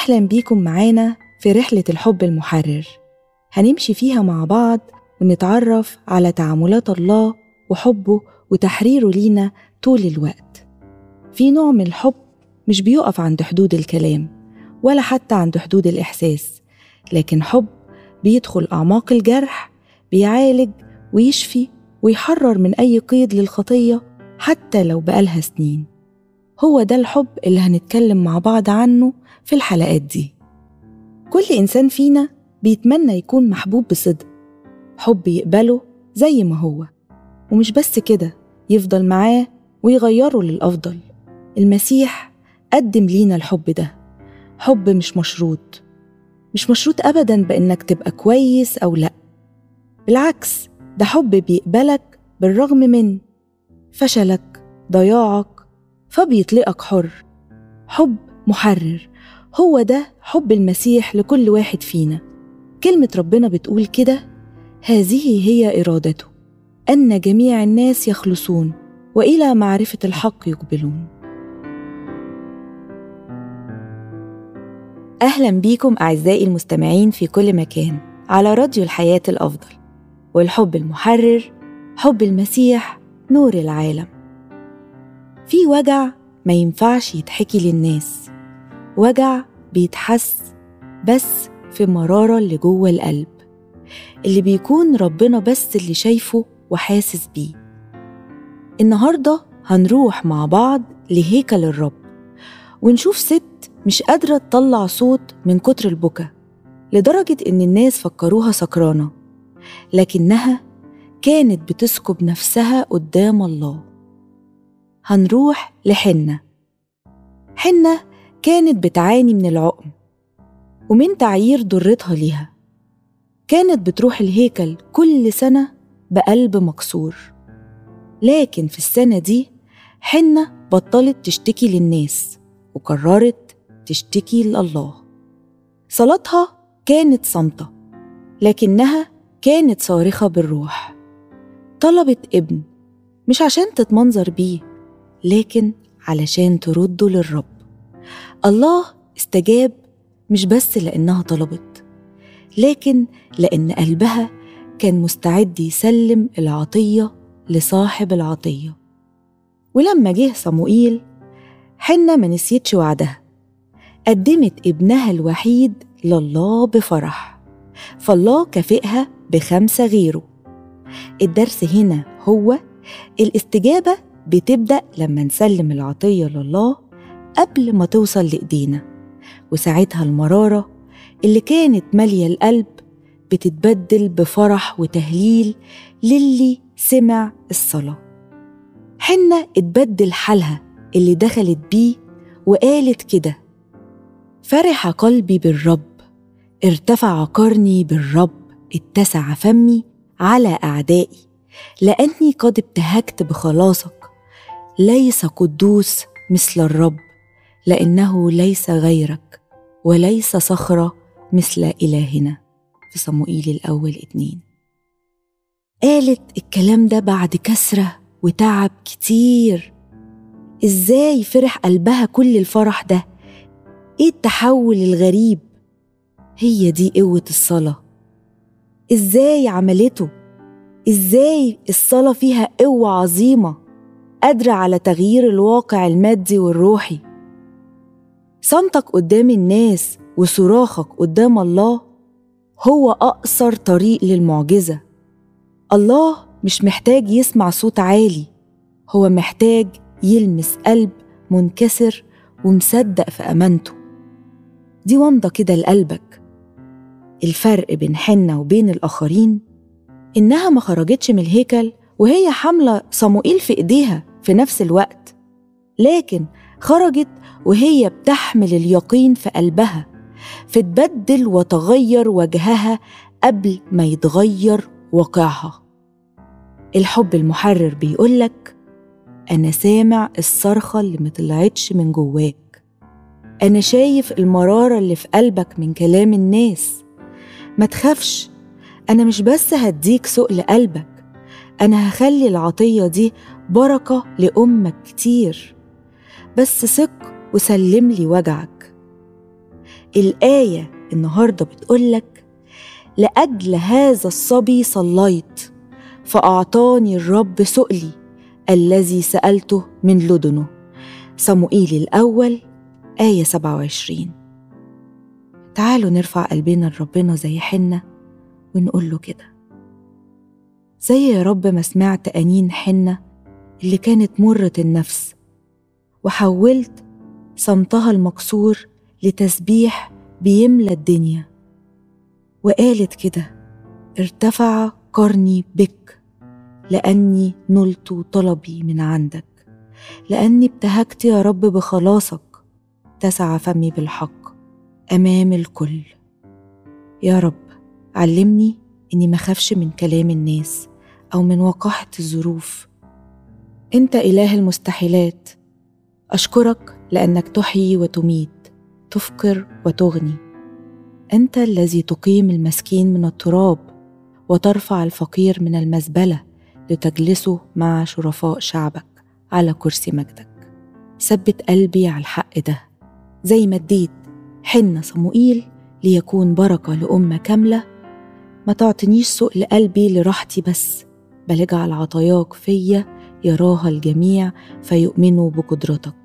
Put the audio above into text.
أهلا بيكم معانا في رحلة الحب المحرر. هنمشي فيها مع بعض ونتعرف على تعاملات الله وحبه وتحريره لينا طول الوقت. في نوع من الحب مش بيقف عند حدود الكلام ولا حتى عند حدود الإحساس، لكن حب بيدخل أعماق الجرح، بيعالج ويشفي ويحرر من أي قيد للخطية حتى لو بقالها سنين. هو ده الحب اللي هنتكلم مع بعض عنه في الحلقات دي. كل إنسان فينا بيتمنى يكون محبوب بصدق، حب يقبله زي ما هو، ومش بس كده، يفضل معاه ويغيره للأفضل. المسيح قدم لينا الحب ده، حب مش مشروط أبداً بإنك تبقى كويس أو لأ. بالعكس، ده حب بيقبلك بالرغم من فشلك، ضياعك، فبيطلقك حر. حب محرر، هو ده حب المسيح لكل واحد فينا. كلمة ربنا بتقول كده: هذه هي إرادته، أن جميع الناس يخلصون وإلى معرفة الحق يقبلون. أهلا بيكم أعزائي المستمعين في كل مكان على راديو الحياة الأفضل. والحب المحرر، حب المسيح، نور العالم. في وجع ما ينفعش يتحكي للناس، وجع بيتحس بس في مرارة اللي جوه القلب، اللي بيكون ربنا بس اللي شايفه وحاسس بيه. النهاردة هنروح مع بعض لهيكل الرب ونشوف ست مش قادرة تطلع صوت من كتر البكا، لدرجة إن الناس فكروها سكرانة، لكنها كانت بتسكب نفسها قدام الله. هنروح لحنة. حنة كانت بتعاني من العقم ومن تعيير ضرتها ليها. كانت بتروح الهيكل كل سنة بقلب مكسور، لكن في السنة دي حنة بطلت تشتكي للناس وقررت تشتكي لله. صلاتها كانت صامتة، لكنها كانت صارخة بالروح. طلبت ابن، مش عشان تتمنظر بيه، لكن علشان ترده للرب. الله استجاب، مش بس لأنها طلبت، لكن لأن قلبها كان مستعد يسلم العطية لصاحب العطية. ولما جه صموئيل، حنة ما نسيتش وعدها، قدمت ابنها الوحيد لله بفرح، فالله كافئها ب5 غيره. الدرس هنا هو الاستجابة بتبدأ لما نسلم العطية لله قبل ما توصل لإيدينا، وساعتها المرارة اللي كانت مالية القلب بتتبدل بفرح وتهليل للي سمع الصلاة. حنة اتبدل حالها اللي دخلت بيه وقالت كده: فرح قلبي بالرب، ارتفع قرني بالرب، اتسع فمي على أعدائي، لأني قد ابتهجت بخلاصك. ليس قدوس مثل الرب، لأنه ليس غيرك، وليس صخرة مثل إلهنا. في صموئيل الأول 2. قالت الكلام ده بعد كسرة وتعب كتير. إزاي فرح قلبها كل الفرح ده؟ إيه التحول الغريب؟ هي دي قوة الصلاة. إزاي عملته؟ إزاي الصلاة فيها قوة عظيمة قادرة على تغيير الواقع المادي والروحي؟ صمتك قدام الناس وصراخك قدام الله هو أقصر طريق للمعجزة. الله مش محتاج يسمع صوت عالي، هو محتاج يلمس قلب منكسر ومصدق في أمانته. دي ومضة كده لقلبك. الفرق بين حنة وبين الآخرين إنها ما خرجتش من الهيكل وهي حاملة صموئيل في إيديها في نفس الوقت، لكن خرجت وهي بتحمل اليقين في قلبها، فتبدل وتغير وجهها قبل ما يتغير واقعها. الحب المحرر بيقولك: أنا سامع الصرخة اللي مطلعتش من جواك، أنا شايف المرارة اللي في قلبك من كلام الناس. ما تخافش، أنا مش بس هديك سؤل قلبك، أنا هخلي العطية دي بركة لأمك كتير. بس ثق وسلم لي وجعك. الآية النهاردة بتقولك: لأجل هذا الصبي صليت فأعطاني الرب سؤلي الذي سألته من لدنه. صموئيل الأول آية 27. تعالوا نرفع قلبنا لربنا زي حنة ونقول له كده: زي يا رب ما سمعت أنين حنة اللي كانت مرة النفس وحولت صمتها المكسور لتسبيح بيملى الدنيا، وقالت كده: ارتفع قرني بك لأني نلت طلبي من عندك، لأني ابتهجت يا رب بخلاصك، اتسع فمي بالحق أمام الكل. يا رب علمني إني مخافش من كلام الناس أو من وقاحة الظروف. أنت إله المستحيلات، أشكرك لأنك تحيي وتميت، تفقر وتغني. أنت الذي تقيم المسكين من التراب وترفع الفقير من المزبلة لتجلسه مع شرفاء شعبك على كرسي مجدك. ثبت قلبي على الحق ده زي ما اديت حنة صموئيل ليكون بركة لأمة كاملة. ما تعطنيش سؤل قلبي لراحتي بس، بل اجعل عطاياك فيا يراها الجميع فيؤمنوا بقدرتك.